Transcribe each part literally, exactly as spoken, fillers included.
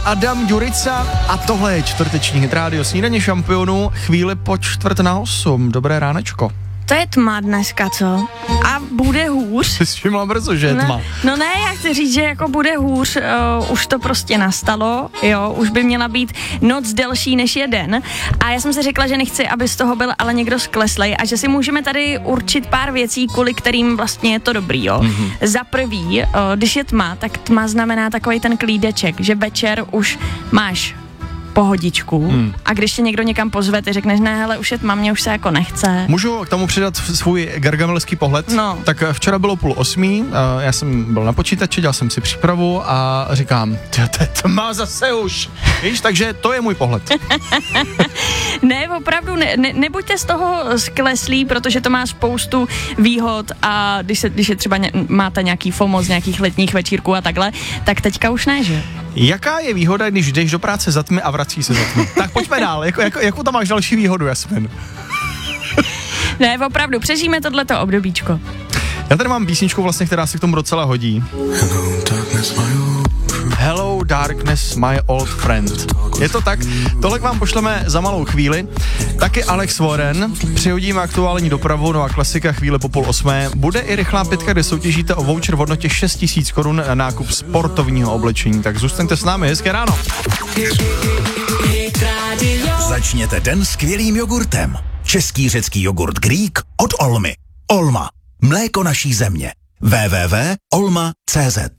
Adam Jurica a tohle je čtvrteční Hit Radio Snídaně šampionů, chvíli po čtvrt na osm. Dobré ránečko. To je tma dneska, co? A bude hůř. Jsi všimla brzo, že je tma. No, no ne, já chci říct, že jako bude hůř, uh, už to prostě nastalo, jo, už by měla být noc delší než jeden. A já jsem si řekla, že nechci, aby z toho byl ale někdo skleslej a že si můžeme tady určit pár věcí, kvůli kterým vlastně je to dobrý, jo. Mm-hmm. Za prvý, uh, když je tma, tak tma znamená takový ten klídeček, že večer už máš pohodičku hmm. a když tě někdo někam pozve, ty řekneš, ne, hele, už je tma, mě už se jako nechce. Můžu k tomu přidat svůj gargamelský pohled? No. Tak včera bylo půl osmí, já jsem byl na počítači, dělal jsem si přípravu a říkám, to je tma zase už, víš, takže to je můj pohled. Ne, opravdu, ne, ne, nebuďte z toho skleslí, protože to má spoustu výhod a když, se, když je třeba ně, máte nějaký FOMO z nějakých letních večírků a takhle, tak teďka už ne, že? Jaká je výhoda, když jdeš do práce za tmy a vrací se za tmy? Tak pojďme dál, jako, jako, jakou tam máš další výhodu, Jasmin? Ne, opravdu, přežijeme tohleto obdobíčko. Já tady mám písničku vlastně, která se k tomu docela hodí. Hello Darkness, my old friend. Je to tak? Tohle k vám pošleme za malou chvíli. Taky Alex Warren. Přihodíme aktuální dopravu, no a klasika chvíle po půl osmé. Bude i rychlá pětka, kde soutěžíte o voucher v hodnotě šest tisíc korun na nákup sportovního oblečení. Tak zůstaňte s námi, hezké ráno. Začněte den skvělým jogurtem. Český řecký jogurt Greek od Olmy. Olma. Mléko naší země. w w w tečka olma tečka c z.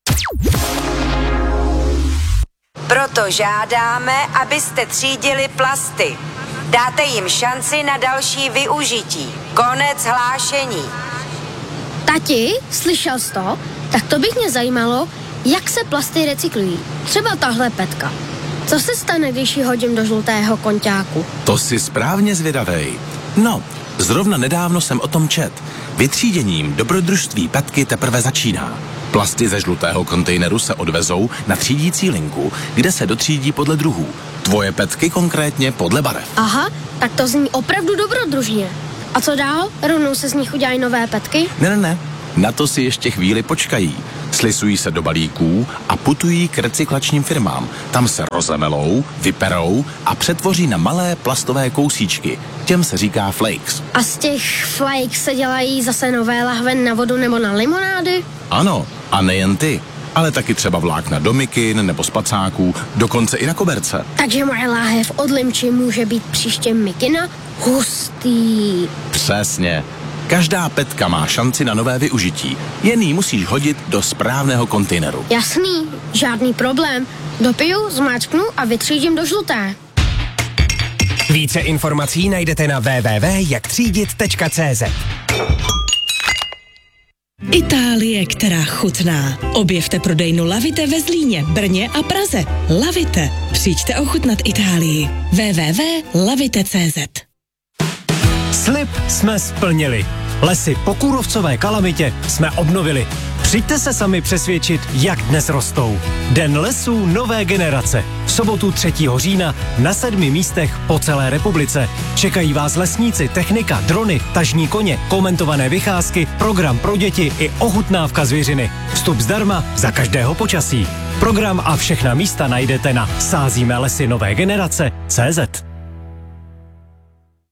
Proto žádáme, abyste třídili plasty. Dáte jim šanci na další využití. Konec hlášení. Tati, slyšel jsi to? Tak to by mě zajímalo, jak se plasty recyklují. Třeba tahle petka. Co se stane, když ji hodím do žlutého konťáku? To si správně zvědavej. No, zrovna nedávno jsem o tom čet. Vytříděním dobrodružství petky teprve začíná. Plasty ze žlutého kontejneru se odvezou na třídící linku, kde se dotřídí podle druhů. Tvoje petky konkrétně podle barev. Aha, tak to zní opravdu dobrodružně. A co dál? Rovnou se z nich udělají nové petky? Ne, ne, ne. Na to si ještě chvíli počkají. Slisují se do balíků a putují k recyklačním firmám. Tam se rozemelou, vyperou a přetvoří na malé plastové kousíčky. Těm se říká flakes. A z těch flakes se dělají zase nové lahve na vodu nebo na limonády? Ano, a nejen ty, ale taky třeba vlákna do mikin nebo spacáků, dokonce i na koberce. Takže moje láhev od limči může být příště mikina? Hustý. Přesně. Každá petka má šanci na nové využití. Jen ji musíš hodit do správného kontejneru. Jasný, žádný problém. Dopiju, zmáčknu a vytřídím do žluté. Více informací najdete na w w w tečka jak třídit tečka c z. Itálie, která chutná. Objevte prodejnu Lavite ve Zlíně, Brně a Praze. Lavite. Přijďte ochutnat Itálii. w w w tečka lavite tečka c z. Slib jsme splnili. Lesy po kůrovcové kalamitě jsme obnovili. Přijďte se sami přesvědčit, jak dnes rostou. Den lesů nové generace. V sobotu třetího října na sedmi místech po celé republice. Čekají vás lesníci, technika, drony, tažní koně, komentované vycházky, program pro děti i ochutnávka zvěřiny. Vstup zdarma za každého počasí. Program a všechna místa najdete na sázíme lesy nové generace tečka cé zet.